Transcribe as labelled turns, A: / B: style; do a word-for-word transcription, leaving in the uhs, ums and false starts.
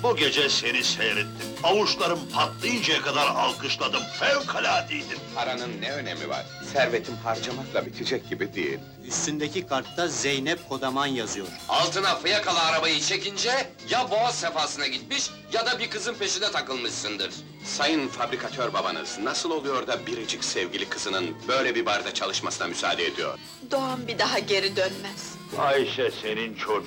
A: Bu gece seni seyrettim. Avuçlarım patlayıncaya kadar alkışladım. Fevkaladeydin.
B: Paranın ne önemi var? Servetim harcamakla bitecek gibi değil.
C: Üstündeki kartta Zeynep Kodaman yazıyor.
D: Altına fiyakalı arabayı çekince ya boğaz sefasına gitmiş ya da bir kızın peşine takılmışsındır.
B: Sayın fabrikatör babanız, nasıl oluyor da biricik sevgili kızının böyle bir barda çalışmasına müsaade ediyor?
E: Doğan bir daha geri dönmez.
A: Ayşe senin çocuğun.